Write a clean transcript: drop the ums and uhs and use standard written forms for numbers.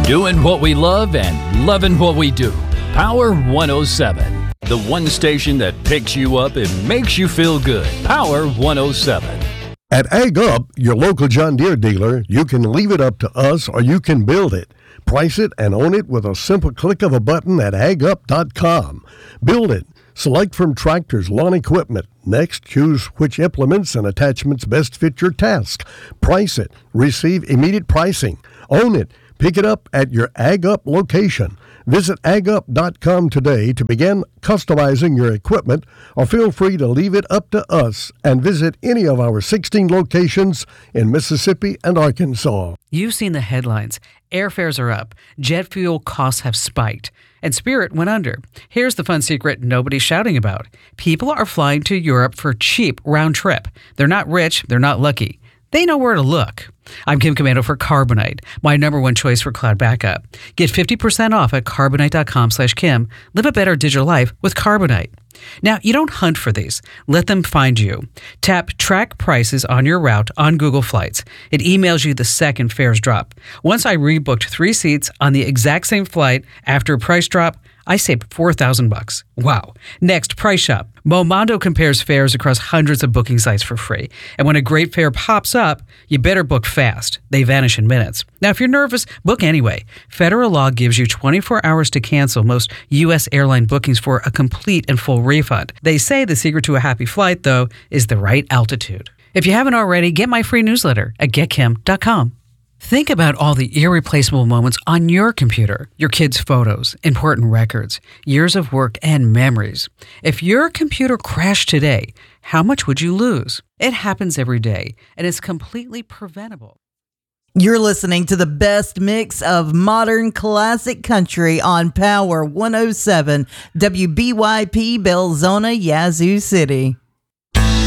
Doing what we love and loving what we do. Power 107. The one station that picks you up and makes you feel good. Power 107. At Ag Up, your local John Deere dealer, you can leave it up to us or you can build it. Price it and own it with a simple click of a button at agup.com. Build it. Select from tractors, lawn equipment. Next, choose which implements and attachments best fit your task. Price it. Receive immediate pricing. Own it. Pick it up at your Ag Up location. Visit agup.com today to begin customizing your equipment, or feel free to leave it up to us and visit any of our 16 locations in Mississippi and Arkansas. You've seen the headlines. Airfares are up. Jet fuel costs have spiked. And Spirit went under. Here's the fun secret nobody's shouting about. People are flying to Europe for cheap round trip. They're not rich. They're not lucky. They know where to look. I'm Kim Commando for Carbonite, my number one choice for cloud backup. Get 50% off at Carbonite.com/Kim. Live a better digital life with Carbonite. Now, you don't hunt for these. Let them find you. Tap Track Prices on your route on Google Flights. It emails you the second fares drop. Once I rebooked 3 seats on the exact same flight after a price drop, I saved $4,000. Wow. Next, Price Shop. Momondo compares fares across hundreds of booking sites for free. And when a great fare pops up, you better book fast. They vanish in minutes. Now, if you're nervous, book anyway. Federal law gives you 24 hours to cancel most U.S. airline bookings for a complete and full refund. They say the secret to a happy flight, though, is the right altitude. If you haven't already, get my free newsletter at getkim.com. Think about all the irreplaceable moments on your computer, your kids' photos, important records, years of work, and memories. If your computer crashed today, how much would you lose? It happens every day, and it's completely preventable. You're listening to the best mix of modern classic country on Power 107, WBYP Belzona, Yazoo City.